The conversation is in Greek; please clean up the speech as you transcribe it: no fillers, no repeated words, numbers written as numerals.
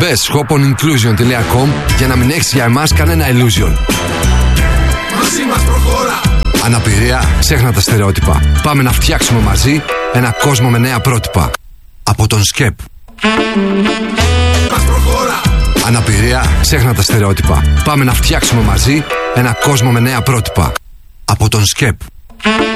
Μπες shoponinclusion.com για να μην έχεις για εμάς κανένα illusion. Μαζί μας προχώρα. Αναπηρία, ξέχνα τα στερεότυπα. Πάμε να φτιάξουμε μαζί ένα κόσμο με νέα πρότυπα. Από τον ΣΚΕΠ. Μας προχώρα. Αναπηρία, ξέχνα τα στερεότυπα. Πάμε να φτιάξουμε μαζί ένα κόσμο με νέα πρότυπα. Από τον ΣΚΕΠ.